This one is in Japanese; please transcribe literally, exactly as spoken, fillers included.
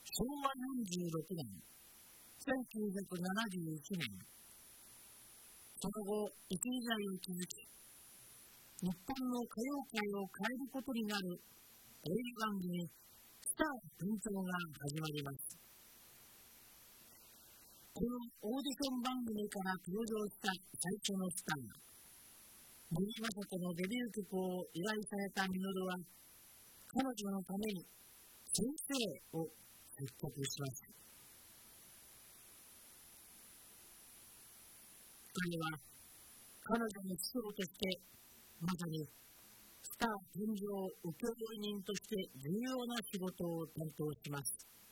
しょうわよんじゅうろくねん、せんきゅうひゃくななじゅういちねん、その後、一時代を築き、日本の歌謡界を変えることになる映画番組、スター誕生が始まります。このオーディション番組から登場した最初のスター、森昌子のデビュー曲を依頼された稔は、彼女のために先生を説得します。彼は彼女の師匠として、まさにスター誕生請負人として重要な仕事を担当します。